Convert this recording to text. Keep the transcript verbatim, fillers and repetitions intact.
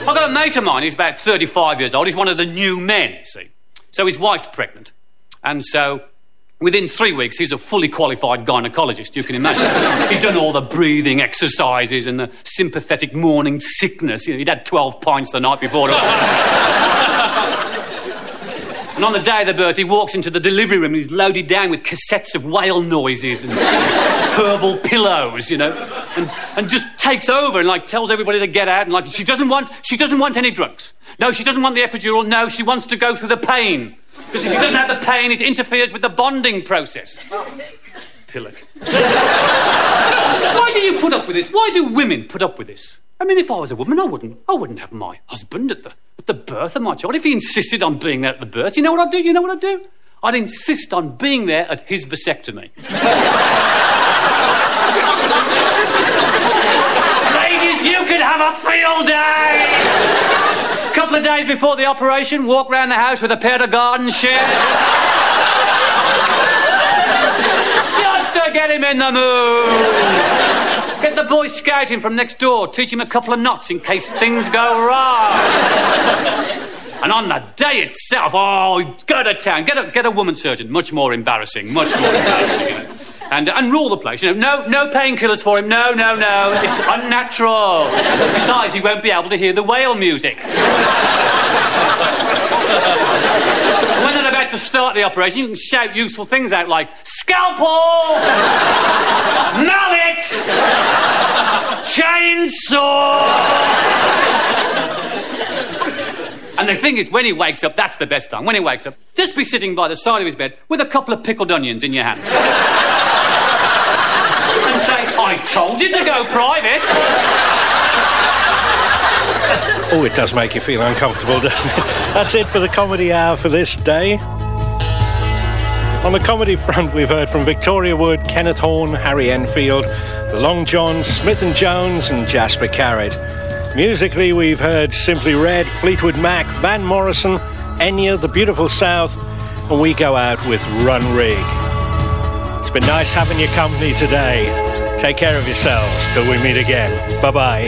I've got a mate of mine, he's about thirty-five years old, he's one of the new men, you see. So his wife's pregnant, and so within three weeks he's a fully qualified gynaecologist, you can imagine. He'd done all the breathing exercises and the sympathetic morning sickness. You know, he'd had twelve pints the night before. And on the day of the birth, he walks into the delivery room and he's loaded down with cassettes of whale noises and herbal pillows, you know, and, and just takes over and, like, tells everybody to get out and, like, she doesn't want, she doesn't want any drugs. No, she doesn't want the epidural. No, she wants to go through the pain. Because if she doesn't have the pain, it interferes with the bonding process. Pillock. Why do you put up with this? Why do women put up with this? I mean, if I was a woman, I wouldn't, I wouldn't have my husband at the, at the birth of my child. If he insisted on being there at the birth, you know what I'd do? You know what I'd do? I'd insist on being there at his vasectomy. Ladies, you could have a field day! A couple of days before the operation, walk round the house with a pair of garden shears. Just to get him in the mood. Get the boy scouting from next door, teach him a couple of knots in case things go wrong. And on the day itself, oh, go to town, get a, get a woman surgeon. Much more embarrassing, much more embarrassing. You know. And, and rule the place. You know, no, no painkillers for him. No, no, no. It's unnatural. Besides, he won't be able to hear the whale music. When they're about to start the operation, you can shout useful things out like scalpel, mallet, chainsaw. And the thing is, when he wakes up, that's the best time. When he wakes up, just be sitting by the side of his bed with a couple of pickled onions in your hand. And say, I told you to go private. Oh, it does make you feel uncomfortable, doesn't it? That's it for the Comedy Hour for this day. On the comedy front, we've heard from Victoria Wood, Kenneth Horne, Harry Enfield, the Long Johns, Smith and Jones and Jasper Carrott. Musically, we've heard Simply Red, Fleetwood Mac, Van Morrison, Enya, The Beautiful South, and we go out with Run Rig. It's been nice having your company today. Take care of yourselves till we meet again. Bye-bye.